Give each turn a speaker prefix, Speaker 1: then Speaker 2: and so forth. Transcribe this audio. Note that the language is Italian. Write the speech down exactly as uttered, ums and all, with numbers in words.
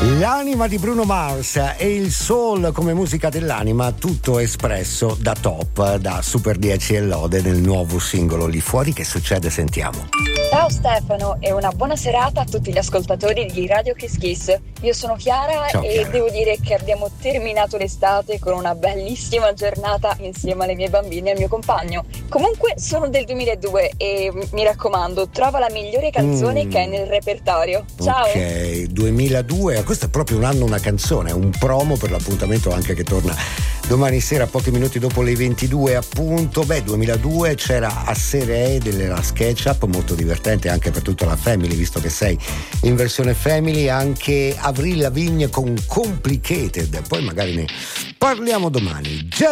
Speaker 1: L'anima di Bruno Mars e il soul come musica dell'anima, tutto espresso da Top, da Super dieci e Lode nel nuovo singolo Lì Fuori. Che succede? Sentiamo.
Speaker 2: Ciao Stefano e una buona serata a tutti gli ascoltatori di Radio Kiss Kiss. Io sono Chiara.
Speaker 1: Ciao,
Speaker 2: e
Speaker 1: Chiara.
Speaker 2: Devo dire che abbiamo terminato l'estate con una bellissima giornata insieme alle mie bambine e al mio compagno. Comunque sono del duemiladue e mi raccomando, trova la migliore canzone
Speaker 1: Mm.
Speaker 2: che è nel repertorio. Ciao!
Speaker 1: Ok, duemiladue, questo è proprio un anno una canzone, un promo per l'appuntamento anche che torna domani sera, pochi minuti dopo le ventidue appunto. Beh, duemiladue c'era A Serie E della SketchUp, molto divertente anche per tutta la family, visto che sei in versione family, anche Avril Lavigne con Complicated, poi magari ne parliamo domani. Già